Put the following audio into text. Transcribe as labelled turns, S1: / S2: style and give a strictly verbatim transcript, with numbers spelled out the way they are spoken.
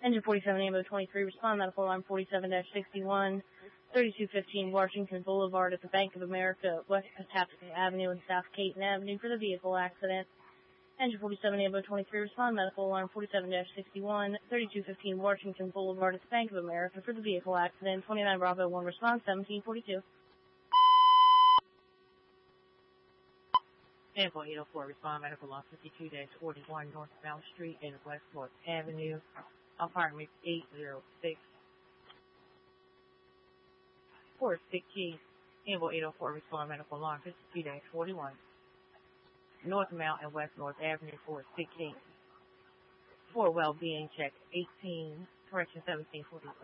S1: Engine forty-seven, Ambo twenty-three, respond medical alarm forty-seven dash sixty-one, thirty-two fifteen Washington Boulevard at the Bank of America, West Patapsco Avenue and South Caton Avenue for the vehicle accident. Engine forty-seven, Ambo twenty-three, respond medical alarm forty-seven dash sixty-one, thirty-two fifteen Washington Boulevard at the Bank of America for the vehicle accident. twenty-nine Bravo one, respond seventeen forty-two.
S2: Ambo eight oh four, respond medical alarm fifty-two dash forty-one North South Street and West North Avenue, apartment eight oh six, Fort sixteen. Ambo eight oh four, respond medical alarm fifty-two dash forty-one North Mount and West North Avenue, Fort sixteen. For well-being check eighteen, correction seventeen forty-three.